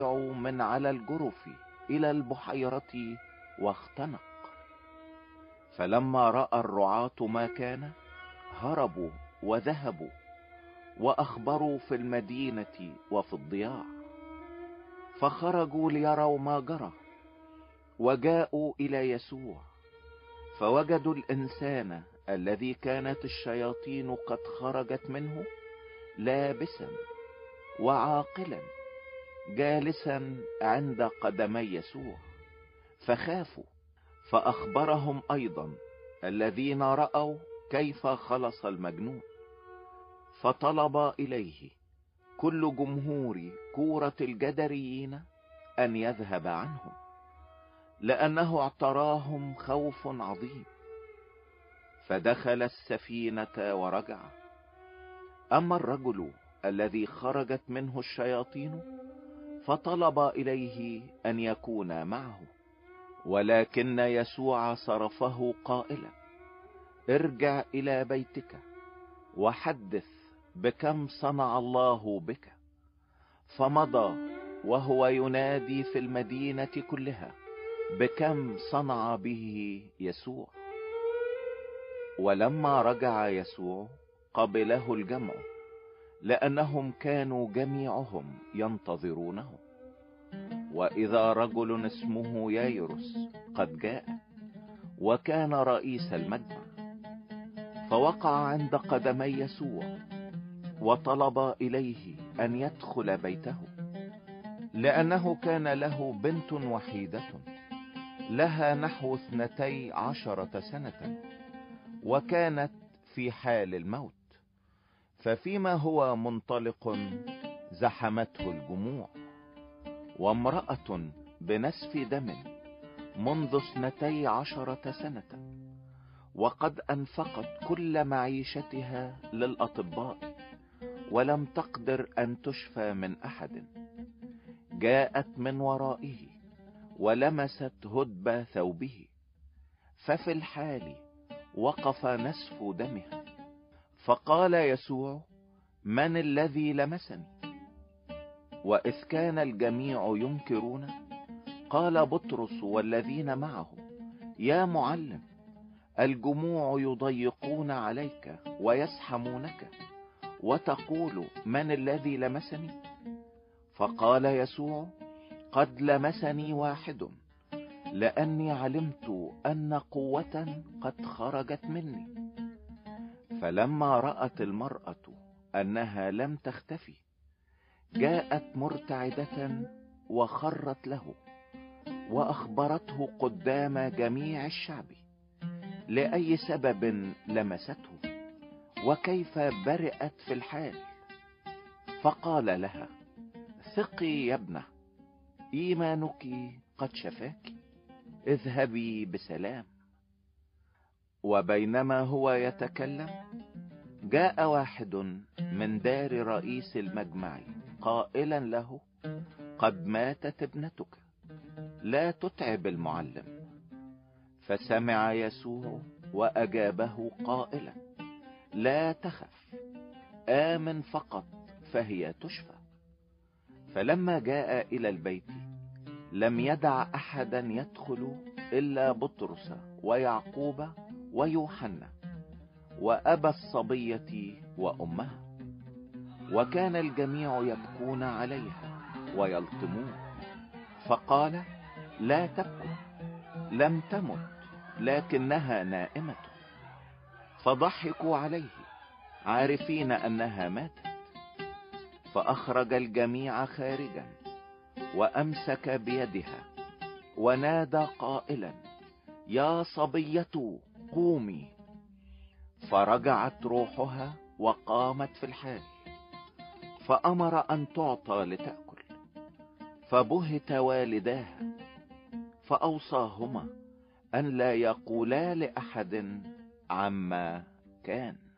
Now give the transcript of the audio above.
من على الجرف الى البحيرة واختنق. فلما رأى الرعاة ما كان هربوا وذهبوا واخبروا في المدينة وفي الضياع، فخرجوا ليروا ما جرى، وجاءوا الى يسوع فوجدوا الانسان الذي كانت الشياطين قد خرجت منه لابسا وعاقلا جالسا عند قدمي يسوع، فخافوا. فاخبرهم ايضا الذين رأوا كيف خلص المجنون، فطلب اليه كل جمهور كورة الجدريين ان يذهب عنهم، لانه اعتراهم خوف عظيم. فدخل السفينة ورجع. اما الرجل الذي خرجت منه الشياطين فطلب اليه ان يكون معه، ولكن يسوع صرفه قائلا: ارجع الى بيتك وحدث بكم صنع الله بك. فمضى وهو ينادي في المدينة كلها بكم صنع به يسوع. ولما رجع يسوع قبله الجمع، لأنهم كانوا جميعهم ينتظرونه. وإذا رجل اسمه يايرس قد جاء، وكان رئيس المجمع، فوقع عند قدمي يسوع وطلب إليه أن يدخل بيته، لأنه كان له بنت وحيدة لها نحو 12 سنة، وكانت في حال الموت. ففيما هو منطلق زحمته الجموع، وامرأة بنسف دم منذ 12 سنة، وقد أنفقت كل معيشتها للأطباء ولم تقدر أن تشفى من أحد، جاءت من ورائه ولمست هدب ثوبه، ففي الحال وقف نسف دمها. فقال يسوع: من الذي لمسني؟ وإذ كان الجميع ينكرون، قال بطرس والذين معه: يا معلم، الجموع يضيقون عليك ويزحمونك، وتقول من الذي لمسني؟ فقال يسوع: قد لمسني واحد، لأني علمت أن قوة قد خرجت مني. فلما رأت المرأة أنها لم تختفي، جاءت مرتعدة وخرت له، وأخبرته قدام جميع الشعب لأي سبب لمسته وكيف برئت في الحال. فقال لها: ثقي يا ابنة، إيمانك قد شفاك، اذهبي بسلام. وبينما هو يتكلم، جاء واحد من دار رئيس المجمع قائلا له: قد ماتت ابنتك، لا تتعب المعلم. فسمع يسوع وأجابه قائلا: لا تخف، آمن فقط فهي تشفى. فلما جاء إلى البيت لم يدع أحدا يدخل إلا بطرس ويعقوب ويوحنا وأبا الصبية وأمها. وكان الجميع يبكون عليها ويلطمون. فقال: لا تبكوا، لم تمت، لكنها نائمة. فضحكوا عليه عارفين أنها ماتت. فأخرج الجميع خارجا وأمسك بيدها ونادى قائلا: يا صبية قومي. فرجعت روحها وقامت في الحال. فأمر أن تعطى لتأكل. فبهت والداها، فأوصاهما أن لا يقولا لأحد عما كان.